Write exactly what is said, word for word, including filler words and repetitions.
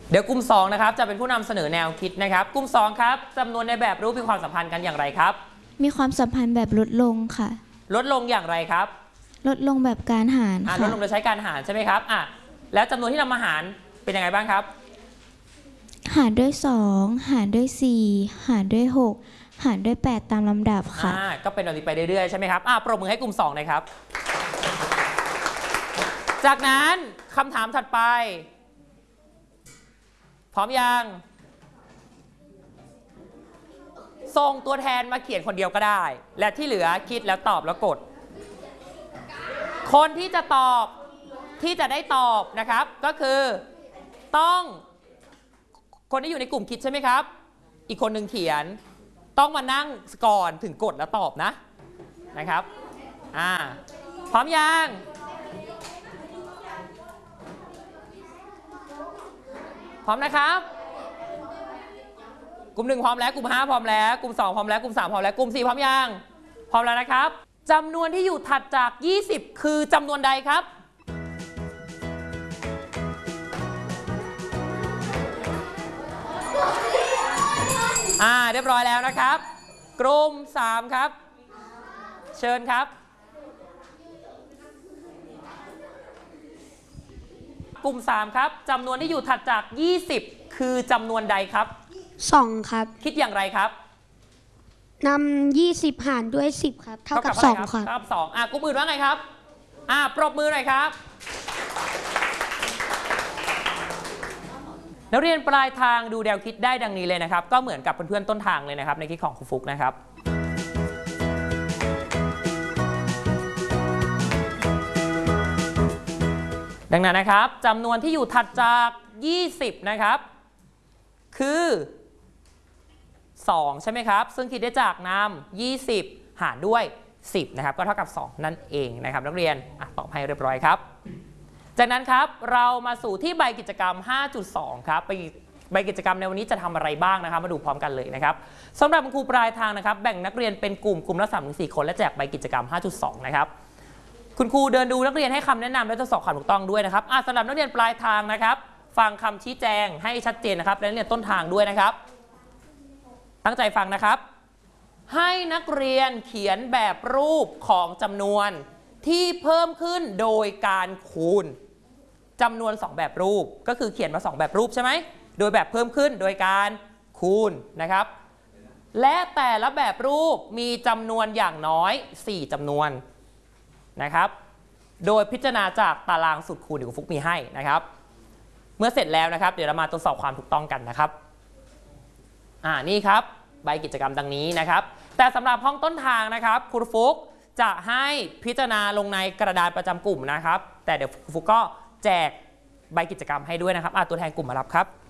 เดี๋ยวกลุ่มสองนะครับจะเป็นผู้นำเสนอแนวคิดนะครับกลุ่มสองครับจำนวนในแบบรูปมีความสัมพันธ์กันอย่างไรครับมีความสัมพันธ์แบบลดลงค่ะลดลงอย่างไรครับลดลงแบบการหารค่ะลดลงโดยใช้การหารใช่ไหมครับอ่ะแล้วจำนวนที่นำมาหารเป็นยังไงบ้างครับหารด้วยสองหารด้วยสี่หารด้วยหกหารด้วยแปดตามลำดับค่ะอ่าก็เป็นแบบนี้ไปเรื่อยๆใช่ไหมครับอ่ะปรบมือให้กลุ่มสองหน่อยครับจากนั้นคำถามถัดไปพร้อมยังส่งตัวแทนมาเขียนคนเดียวก็ได้และที่เหลือคิดแล้วตอบแล้วกดคนที่จะตอบที่จะได้ตอบนะครับก็คือต้องคนที่อยู่ในกลุ่มคิดใช่ไหมครับอีกคนหนึ่งเขียนต้องมานั่งก่อนถึงกดแล้วตอบนะนะครับอ่าพร้อมยังพร้อมนะครับกลุ่มหนึ่งพร้อมแล้วกลุ่มห้าพร้อมแล้วกลุ่มสองพร้อมแล้วกลุ่มสามพร้อมแล้วกลุ่มสี่พร้อมยังพร้อมแล้วนะครับจำนวนที่อยู่ถัดจากยี่สิบคือจำนวนใดครับอ่าเรียบร้อยแล้วนะครับกลุ่มสามครับเชิญครับกลุ่มสามครับจำนวนที่อยู่ถัดจากยี่สิบคือจำนวนใดครับสองครับคิดอย่างไรครับนำยี่สิบหารด้วยสิบครับเท่ากับสองครับเท่ากับสองอ่ะกลุ่มอื่นว่าไงครับอ่ะปรบมือหน่อยครับนักเรียนปลายทางดูแนวคิดได้ดังนี้เลยนะครับก็เหมือนกับเพื่อนๆต้นทางเลยนะครับในคิดของครูฟุกนะครับดังนั้นนะครับจำนวนที่อยู่ถัดจากยี่สิบนะครับคือสองใช่ไหมครับซึ่งคิดได้จากนำยี่สิบหารด้วยสิบนะครับก็เท่ากับสองนั่นเองนะครับนักเรียนอ่ะตอบให้เรียบร้อยครับจากนั้นครับเรามาสู่ที่ใบกิจกรรม ห้าจุดสอง ครับไปใบกิจกรรมในวันนี้จะทำอะไรบ้างนะครับมาดูพร้อมกันเลยนะครับสำหรับครูปลายทางนะครับแบ่งนักเรียนเป็นกลุ่มกลุ่มละสามถึงสี่คนและแจกใบกิจกรรม ห้าจุดสอง นะครับคุณครูเดินดูนักเรียนให้คำแนะนำและทดสอบความถูกต้องด้วยนะครับสำหรับนักเรียนปลายทางนะครับฟังคำชี้แจงให้ชัดเจนนะครับและนักเรียนต้นทางด้วยนะครับตั้งใจฟังนะครับให้นักเรียนเขียนแบบรูปของจำนวนที่เพิ่มขึ้นโดยการคูณจำนวนสองแบบรูปก็คือเขียนมาสองแบบรูปใช่ไหมโดยแบบเพิ่มขึ้นโดยการคูณนะครับและแต่ละแบบรูปมีจำนวนอย่างน้อยสี่จำนวนนะครับโดยพิจารณาจากตารางสูตรคูณที่ครูฟุกมีให้นะครับเมื่อเสร็จแล้วนะครับเดี๋ยวเรามาตรวจสอบความถูกต้องกันนะครับอ่านี่ครับใบกิจกรรมดังนี้นะครับแต่สำหรับห้องต้นทางนะครับครูฟุกจะให้พิจารณาลงในกระดานประจำกลุ่มนะครับแต่เดี๋ยวครูฟุกก็แจกใบกิจกรรมให้ด้วยนะครับตัวแทนกลุ่มมารับครับ